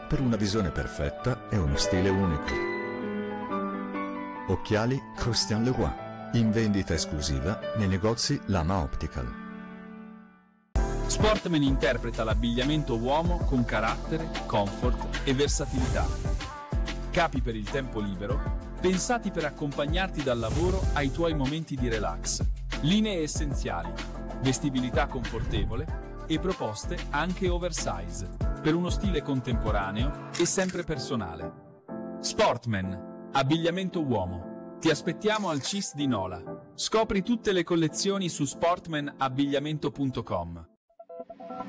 per una visione perfetta e uno stile unico. Occhiali Christian Leroy, in vendita esclusiva nei negozi Lama Optical. Sportman interpreta l'abbigliamento uomo con carattere, comfort e versatilità. Capi per il tempo libero, pensati per accompagnarti dal lavoro ai tuoi momenti di relax. Linee essenziali, vestibilità confortevole e proposte anche oversize, per uno stile contemporaneo e sempre personale. Sportman, abbigliamento uomo. Ti aspettiamo al CIS di Nola. Scopri tutte le collezioni su sportmanabbigliamento.com.